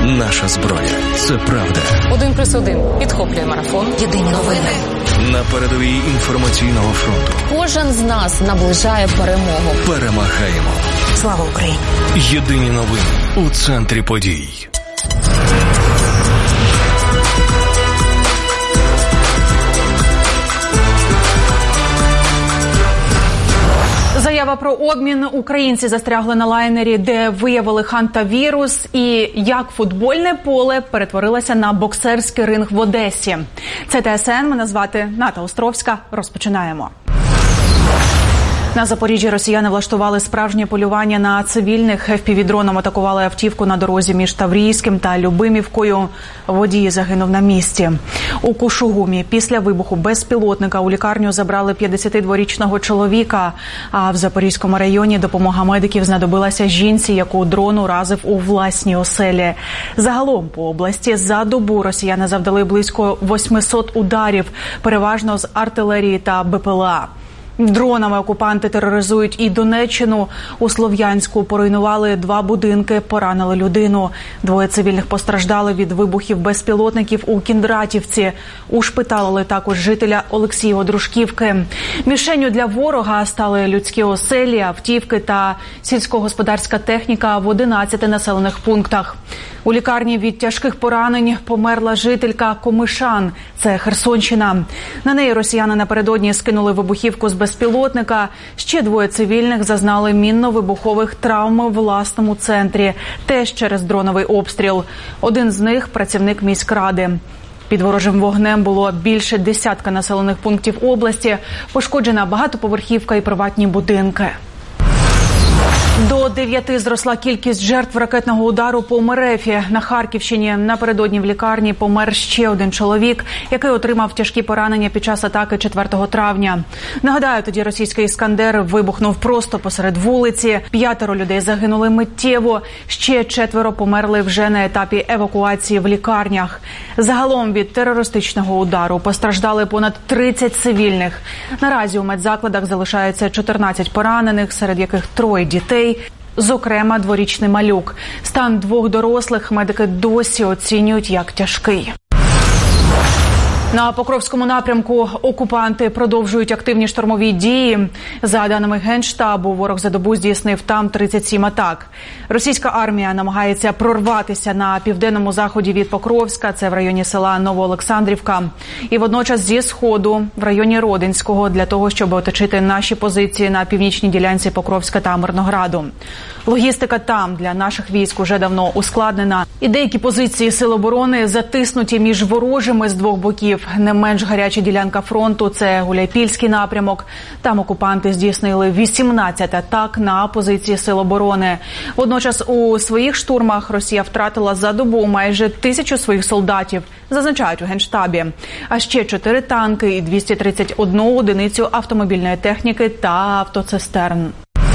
Наша зброя – це правда. 1+1 підхоплює марафон. Єдині новини. На передовій інформаційного фронту. Кожен з нас наближає перемогу. Перемагаємо. Слава Україні! Єдині новини у центрі подій. Заява про обмін. Українці застрягли на лайнері, де виявили хантавірус, і як футбольне поле перетворилося на боксерський ринг в Одесі. Це ТСН, мене звати Ната Островська. Розпочинаємо. На Запоріжжі росіяни влаштували справжнє полювання на цивільних. FPV-дроном атакували автівку на дорозі між Таврійським та Любимівкою. Водій загинув на місці. У Кушугумі після вибуху безпілотника у лікарню забрали 52-річного чоловіка. А в Запорізькому районі допомога медиків знадобилася жінці, яку дрон уразив у власній оселі. Загалом по області за добу росіяни завдали близько 800 ударів, переважно з артилерії та БПЛА. Дронами окупанти тероризують і Донеччину. У Слов'янську поруйнували 2 будинки, поранили людину. 2 цивільних постраждали від вибухів безпілотників у Кіндратівці. Ушпиталили також жителя Олексієво-Дружківки. Мішенню для ворога стали людські оселі, автівки та сільськогосподарська техніка в 11 населених пунктах. У лікарні від тяжких поранень померла жителька Комишан. Це Херсонщина. На неї росіяни напередодні скинули вибухівку з безпілотника. Ще 2 цивільних зазнали мінно-вибухових травм у власному центрі. Теж через дроновий обстріл. Один з них – працівник міськради. Під ворожим вогнем було більше десятка населених пунктів області. Пошкоджена багатоповерхівка і приватні будинки. До 9 зросла кількість жертв ракетного удару по МРФ. На Харківщині напередодні в лікарні помер ще 1 чоловік, який отримав тяжкі поранення під час атаки 4 травня. Нагадаю, тоді російський «Іскандер» вибухнув просто посеред вулиці. 5 людей загинули миттєво, ще 4 померли вже на етапі евакуації в лікарнях. Загалом від терористичного удару постраждали понад 30 цивільних. Наразі у медзакладах залишається 14 поранених, серед яких 3 дітей. Зокрема, 2-річний малюк. Стан 2 дорослих медики досі оцінюють як тяжкий. На Покровському напрямку окупанти продовжують активні штурмові дії. За даними Генштабу, ворог за добу здійснив там 37 атак. Російська армія намагається прорватися на південному заході від Покровська, це в районі села Новоолександрівка, і водночас зі сходу в районі Родинського для того, щоб оточити наші позиції на північній ділянці Покровська та Мирнограду. Логістика там для наших військ уже давно ускладнена. І деякі позиції сил оборони затиснуті між ворожими з 2 боків. Не менш гаряча ділянка фронту – це Гуляйпільський напрямок. Там окупанти здійснили 18 атак на позиції сил оборони. Водночас у своїх штурмах Росія втратила за добу майже 1000 своїх солдатів, зазначають у Генштабі. А ще 4 танки і 231 одиницю автомобільної техніки та автоцистерн.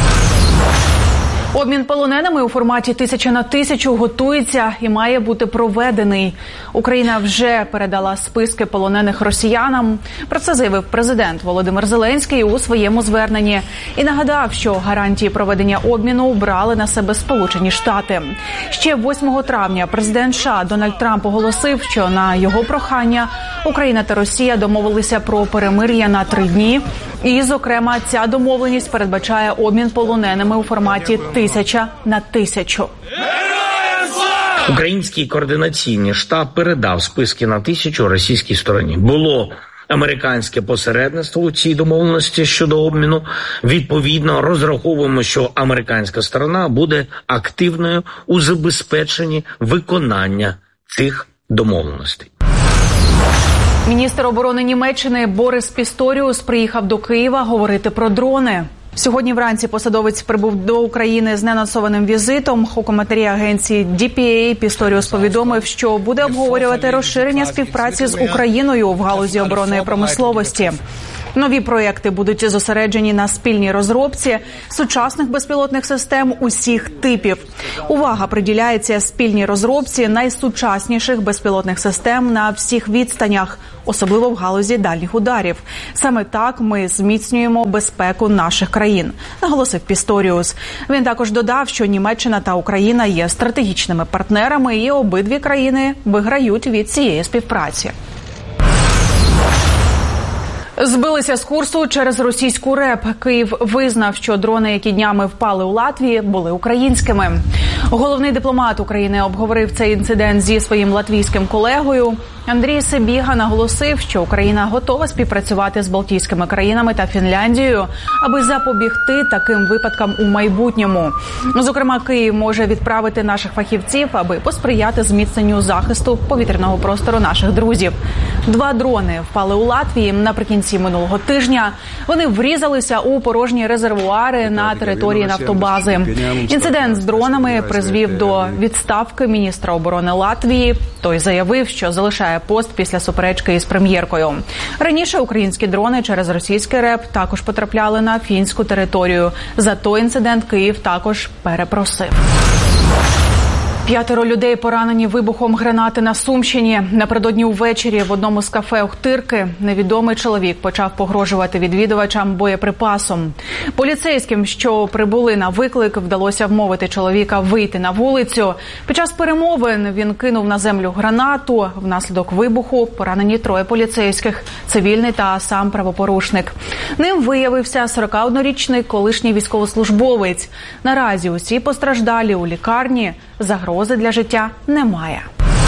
Обмін полоненими у форматі 1000 на 1000 готується і має бути проведений. Україна вже передала списки полонених росіянам. Про це заявив президент Володимир Зеленський у своєму зверненні. І нагадав, що гарантії проведення обміну брали на себе Сполучені Штати. Ще 8 травня президент США Дональд Трамп оголосив, що на його прохання Україна та Росія домовилися про перемир'я на 3 дні. І, зокрема, ця домовленість передбачає обмін полоненими у форматі 1000 на 1000. Український координаційний штаб передав списки на 1000 російській стороні. Було американське посередництво у цій домовленості щодо обміну. Відповідно, розраховуємо, що американська сторона буде активною у забезпеченні виконання цих домовленостей. Міністр оборони Німеччини Борис Пісторіус приїхав до Києва говорити про дрони. Сьогодні вранці посадовець прибув до України з неанонсованим візитом. У коментарі агенції DPA Пісторіус повідомив, що буде обговорювати розширення співпраці з Україною в галузі оборонної промисловості. Нові проєкти будуть зосереджені на спільній розробці сучасних безпілотних систем усіх типів. Увага приділяється спільній розробці найсучасніших безпілотних систем на всіх відстанях, особливо в галузі дальніх ударів. Саме так ми зміцнюємо безпеку наших країн, наголосив Пісторіус. Він також додав, що Німеччина та Україна є стратегічними партнерами і обидві країни виграють від цієї співпраці. Збилися з курсу через російську РЕП. Київ визнав, що дрони, які днями впали у Латвії, були українськими. Головний дипломат України обговорив цей інцидент зі своїм латвійським колегою. Андрій Сибіга наголосив, що Україна готова співпрацювати з Балтійськими країнами та Фінляндією, аби запобігти таким випадкам у майбутньому. Зокрема, Київ може відправити наших фахівців, аби посприяти зміцненню захисту повітряного простору наших друзів. 2 дрони впали у Латвії наприкінці минулого тижня. Вони врізалися у порожні резервуари на території нафтобази. Інцидент з дронами призвів до відставки міністра оборони Латвії. Той заявив, що залишає пост після суперечки із прем'єркою. Раніше українські дрони через російський РЕП також потрапляли на фінську територію. За той інцидент Київ також перепросив. 5 людей поранені вибухом гранати на Сумщині. Напередодні увечері в одному з кафе Охтирки невідомий чоловік почав погрожувати відвідувачам боєприпасом. Поліцейським, що прибули на виклик, вдалося вмовити чоловіка вийти на вулицю. Під час перемовин він кинув на землю гранату. Внаслідок вибуху поранені 3 поліцейських, цивільний та сам правопорушник. Ним виявився 41-річний колишній військовослужбовець. Наразі усі постраждалі у лікарні. Загрози для життя немає.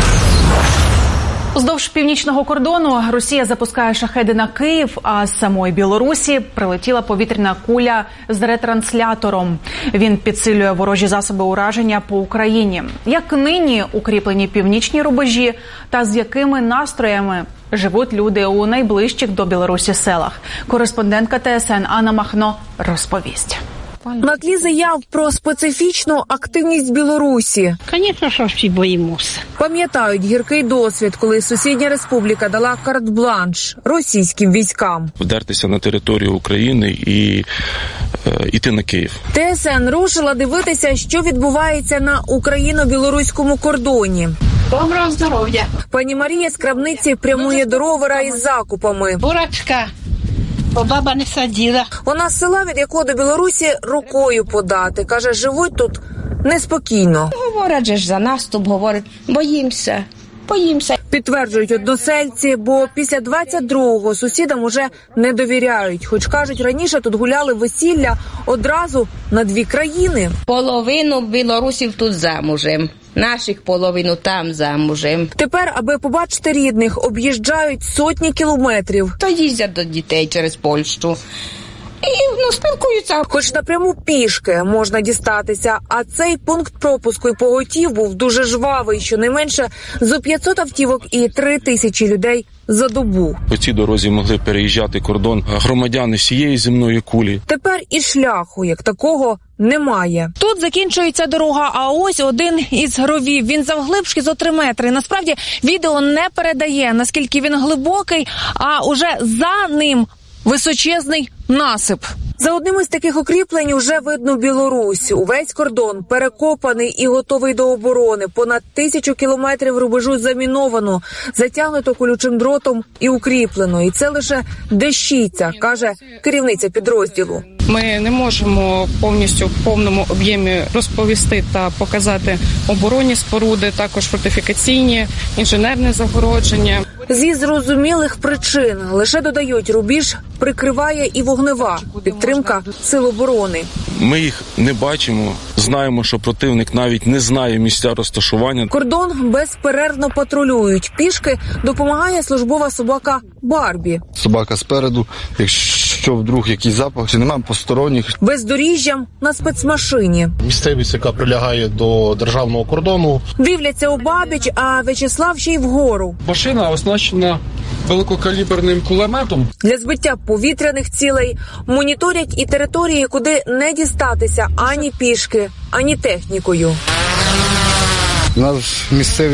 Уздовж північного кордону Росія запускає шахеди на Київ, а з самої Білорусі прилетіла повітряна куля з ретранслятором. Він підсилює ворожі засоби ураження по Україні. Як нині укріплені північні рубежі та з якими настроями живуть люди у найближчих до Білорусі селах? Кореспондентка ТСН Анна Махно розповість. На тлі заяв про специфічну активність Білорусі. Звісно, що всі боїмося. Пам'ятають гіркий досвід, коли сусідня республіка дала карт-бланш російським військам. Вдертися на територію України і йти на Київ. ТСН рушила дивитися, що відбувається на україно-білоруському кордоні. Доброго здоров'я. Пані Марія з Крамниці прямує до ровера із закупами. Бурачка. Бо баба не садила. Вона з села, від якого до Білорусі рукою подати. Каже, живуть тут неспокійно. Говорять же ж за наступ, говорять, боїмося. Підтверджують односельці, бо після 22-го сусідам уже не довіряють. Хоч, кажуть, раніше тут гуляли весілля одразу на 2 країни. Половину білорусів тут замужем. Наших половину там замужем. Тепер, аби побачити рідних, об'їжджають сотні кілометрів. То їздять до дітей через Польщу. І спілкуються. Хоч напряму пішки можна дістатися, а цей пункт пропуску і поготів був дуже жвавий, щонайменше зо 500 автівок і 3000 людей за добу. По цій дорозі могли переїжджати кордон громадяни всієї земної кулі. Тепер і шляху, як такого, немає. Тут закінчується дорога, а ось один із ровів. Він завглибшки зо 3 метри. Насправді, відео не передає, наскільки він глибокий, а уже за ним височезний насип. За одним із таких укріплень уже видно Білорусь. Увесь кордон перекопаний і готовий до оборони. Понад 1000 кілометрів рубежу заміновано, затягнуто колючим дротом і укріплено. І це лише дещиця, каже керівниця підрозділу. Ми не можемо повністю в повному об'ємі розповісти та показати оборонні споруди, також фортифікаційні, інженерне загородження. Зі зрозумілих причин, лише додають, рубіж прикриває і вогнева підтримка сил оборони. Ми їх не бачимо, знаємо, що противник навіть не знає місця розташування. Кордон безперервно патрулюють. Пішки допомагає службова собака Барбі. Собака спереду, якщо вдруг якийсь запах, чи немає посторонніх. Бездоріжжям на спецмашині. Місцевість, яка прилягає до державного кордону. Дивляться обабіч, а В'ячеслав ще й вгору. Машина оснащена великокаліберним кулеметом. Для збиття повітряних цілей моніторять і території, куди не дістатися ані пішки, ані технікою. У нас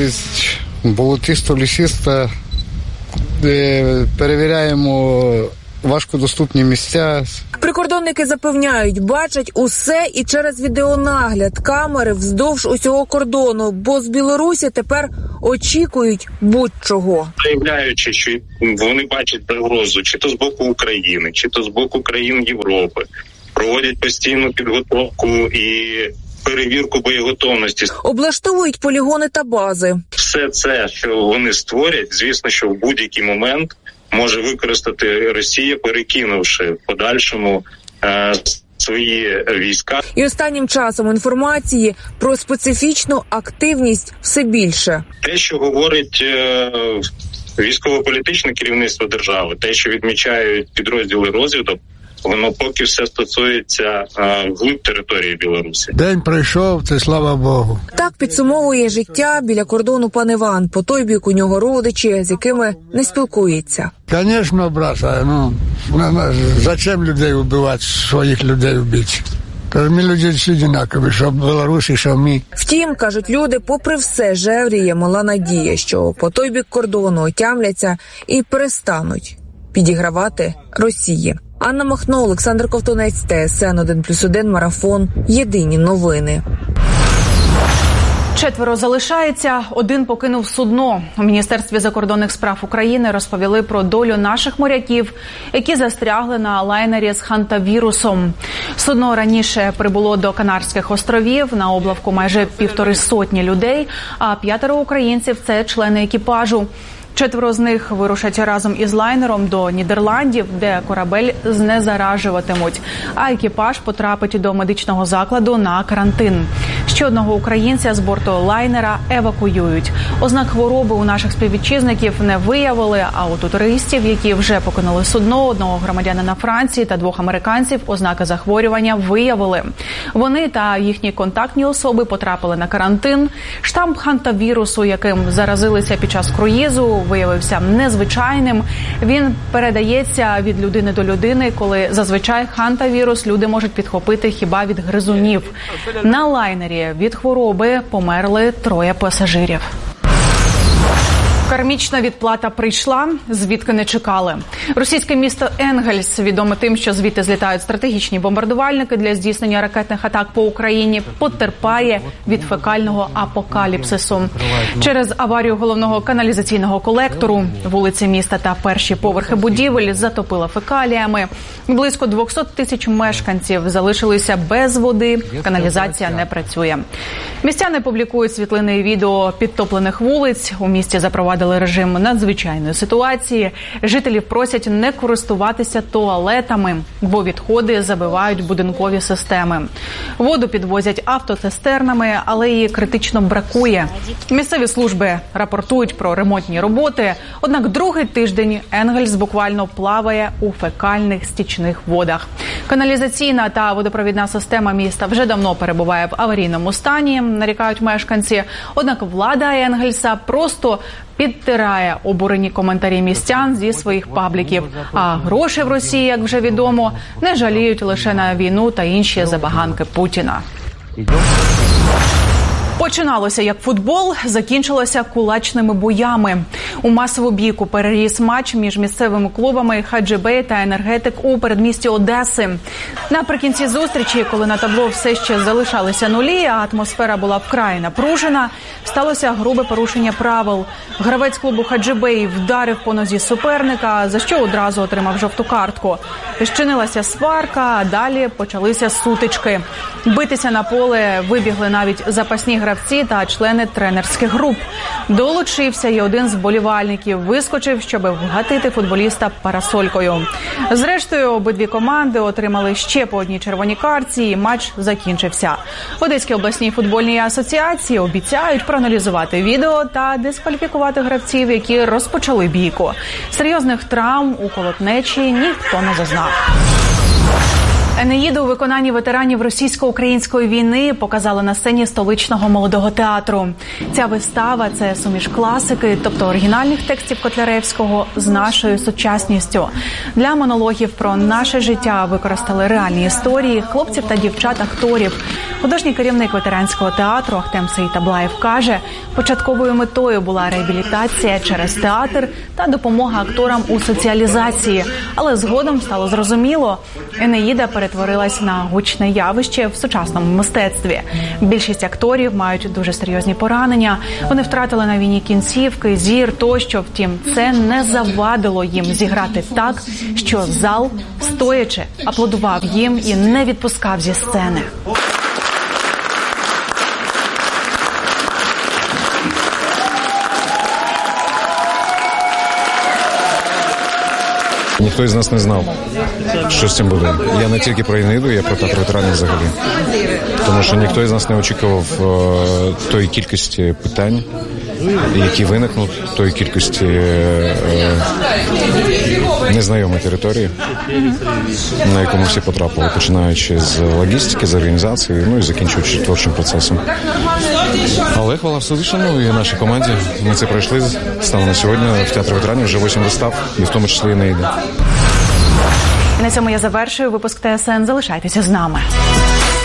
місцевість болотисто-лісиста, де перевіряємо важкодоступні місця. Прикордонники запевняють, бачать усе і через відеонагляд камери вздовж усього кордону, бо з Білорусі тепер очікують будь-чого. Заявляючи, що вони бачать загрозу чи то з боку України, чи то з боку країн Європи, проводять постійну підготовку і перевірку боєготовності. Облаштовують полігони та бази. Все це, що вони створять, звісно, що в будь-який момент може використати Росія, перекинувши в подальшому свої війська. І останнім часом інформації про специфічну активність все більше. Те, що говорить військово-політичне керівництво держави, те, що відмічають підрозділи розвідок, воно поки все стосується глиб території Білорусі. День пройшов, це слава Богу. Так підсумовує життя біля кордону пан Іван. По той бік у нього родичі, з якими не спілкується. Звісно, брата, зачем людей вбивати, своїх людей вбити? Ми люди всі однакові, що білорусі, що ми. Втім, кажуть люди, попри все, жевріє мала надія, що по той бік кордону отямляться і перестануть підігравати Росії. Анна Махно, Олександр Ковтунець, ТСН 1+1, Марафон. Єдині новини. 4 залишається, 1 покинув судно. У Міністерстві закордонних справ України розповіли про долю наших моряків, які застрягли на лайнері з хантавірусом. Судно раніше прибуло до Канарських островів, на облавку майже 150 людей, а 5 українців – це члени екіпажу. 4 з них вирушать разом із лайнером до Нідерландів, де корабель знезаражуватимуть, а екіпаж потрапить до медичного закладу на карантин. Ще одного українця з борту лайнера евакуюють. Ознак хвороби у наших співвітчизників не виявили, а от у туристів, які вже покинули судно, 1 громадянина Франції та 2 американців, ознаки захворювання виявили. Вони та їхні контактні особи потрапили на карантин. Штам хантавірусу, яким заразилися під час круїзу, виявився незвичайним. Він передається від людини до людини, коли зазвичай хантавірус люди можуть підхопити хіба від гризунів. На лайнері від хвороби померли 3 пасажирів. Кармічна відплата прийшла, звідки не чекали. Російське місто Енгельс, відоме тим, що звідти злітають стратегічні бомбардувальники для здійснення ракетних атак по Україні, потерпає від фекального апокаліпсису. Через аварію головного каналізаційного колектору вулиці міста та перші поверхи будівель затопило фекаліями. Близько 200 тисяч мешканців залишилися без води, каналізація не працює. Містяни публікують світлини і відео підтоплених вулиць. У місті запровадили режим надзвичайної ситуації. Жителів просять не користуватися туалетами, бо відходи забивають будинкові системи. Воду підвозять автоцистернами, але її критично бракує. Місцеві служби рапортують про ремонтні роботи, однак другий тиждень Енгельс буквально плаває у фекальних стічних водах. Каналізаційна та водопровідна система міста вже давно перебуває в аварійному стані, нарікають мешканці. Однак влада Енгельса просто підтирає обурені коментарі містян зі своїх пабліків. А гроші в Росії, як вже відомо, не жаліють лише на війну та інші забаганки Путіна. Починалося як футбол, закінчилося кулачними боями. У масову бійку переріс матч між місцевими клубами «Хаджибей» та «Енергетик» у передмісті Одеси. Наприкінці зустрічі, коли на табло все ще залишалися нулі, а атмосфера була вкрай напружена, сталося грубе порушення правил. Гравець клубу «Хаджибей» вдарив по нозі суперника, за що одразу отримав жовту картку. Щинилася сварка, а далі почалися сутички. Битися на поле вибігли навіть запасні гравці та члени тренерських груп. Долучився й один з вболівальників, вискочив, щоб вгатити футболіста парасолькою. Зрештою, обидві команди отримали ще по одній червоній картці, і матч закінчився. В Одеській обласній футбольній асоціації обіцяють проаналізувати відео та дискваліфікувати гравців, які розпочали бійку. Серйозних травм у колотнечі ніхто не зазнав. Енеїду у виконанні ветеранів російсько-української війни показали на сцені столичного молодого театру. Ця вистава – це суміш класики, тобто оригінальних текстів Котляревського, з нашою сучасністю. Для монологів про наше життя використали реальні історії хлопців та дівчат-акторів. Художній керівник ветеранського театру Ахтем Сеїтаблаєв каже, початковою метою була реабілітація через театр та допомога акторам у соціалізації. Але згодом стало зрозуміло, Енеїда перетворилась на гучне явище в сучасному мистецтві. Більшість акторів мають дуже серйозні поранення. Вони втратили на війні кінцівки, зір тощо. Втім, це не завадило їм зіграти так, що зал, стоячи, аплодував їм і не відпускав зі сцени. Ніхто із нас не знав, що з цим буде. Я не тільки про Енеїду, я про театр ветеранів взагалі. Тому що ніхто із нас не очікував тої кількості питань, які виникнуть, тої кількості незнайомої території, на яку ми всі потрапили, починаючи з логістики, з організації, ну і закінчуючи творчим процесом. Але хвала Всевишньому і нашій команді. Ми це пройшли. Станом на сьогодні в театрі ветеранів вже 8 вистав, і в тому числі Енеїда. І на цьому я завершую випуск ТСН. Залишайтеся з нами.